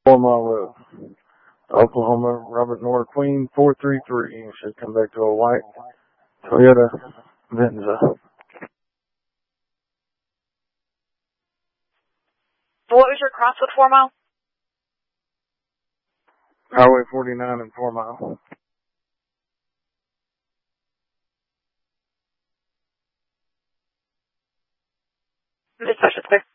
4 Mile Road, Oklahoma, Robert Nora Queen, 433. Should come back to a white Toyota Venza. What was your cross with 4 Mile? Highway 49 and 4 Mile. Dispatch is clear.